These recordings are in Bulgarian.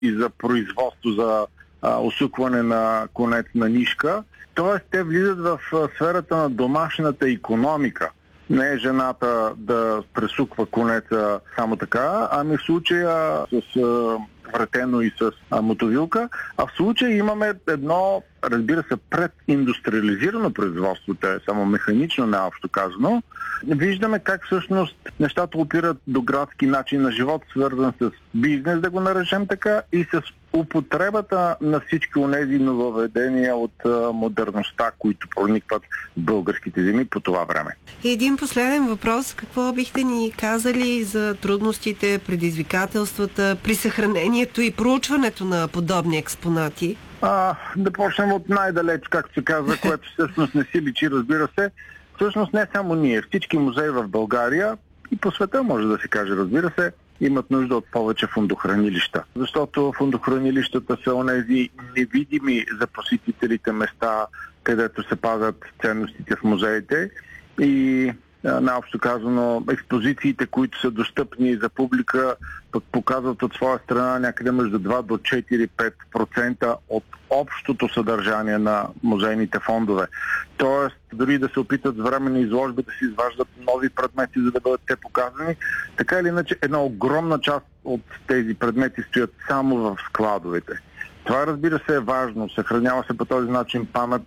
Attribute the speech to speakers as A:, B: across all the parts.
A: и за производство, за усукване на конец на нишка. Тоест, те влизат в сферата на домашната икономика. Не е жената да пресуква конеца само така, ами в случая с вратено и с мотовилка, а в случая имаме едно, разбира се, прединдустриализирано производство, те е само механично, необщо казано. Виждаме как всъщност нещата опират до градски начин на живот, свързан с бизнес, да го наречем така, и с употребата на всички онези нововведения от модерността, които проникват в българските земи по това време.
B: И един последен въпрос. Какво бихте ни казали за трудностите, предизвикателствата при съхранението и проучването на подобни експонати?
A: Да почнем от най-далеч, както се казва, което всъщност не си личи, разбира се. Всъщност не само ние, всички музеи в България и по света, може да се каже, разбира се, имат нужда от повече фондохранилища. Защото фондохранилищата са онези невидими за посетителите места, където се пазят ценностите в музеите и наобщо казано, експозициите, които са достъпни за публика, пък показват от своя страна някъде между 2 до 4-5% от общото съдържание на музейните фондове. Тоест, дори да се опитат с временни изложби да се изваждат нови предмети, за да бъдат те показани, така или иначе една огромна част от тези предмети стоят само в складовете. Това, разбира се, е важно. Съхранява се по този начин памет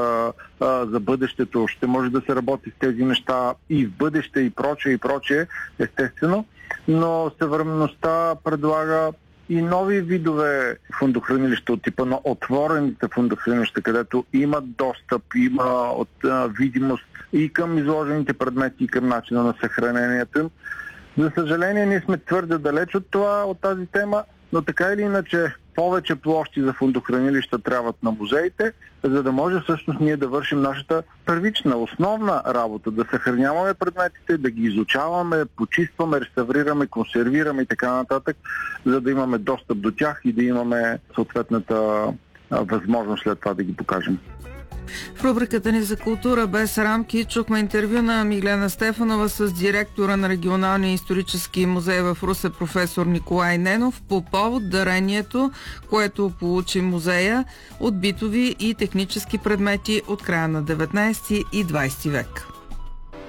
A: за бъдещето. Ще може да се работи с тези неща и в бъдеще, и прочее, естествено. Но съвременността предлага и нови видове фондохранилища от типа на отворените фондохранилища, където има достъп, има видимост и към изложените предмети, и към начина на съхранението им. За съжаление, ние сме твърде далеч от тази тема, но така или иначе повече площи за фондохранилища трябват на музеите, за да може всъщност ние да вършим нашата първична, основна работа, да съхраняваме предметите, да ги изучаваме, почистваме, реставрираме, консервираме и така нататък, за да имаме достъп до тях и да имаме съответната възможност след това да ги покажем.
C: В рубриката ни за култура без рамки чухме интервю на Миглена Стефанова с директора на Регионалния исторически музей в Русе професор Николай Ненов по повод дарението, което получи музея от битови и технически предмети от края на 19 и 20 век.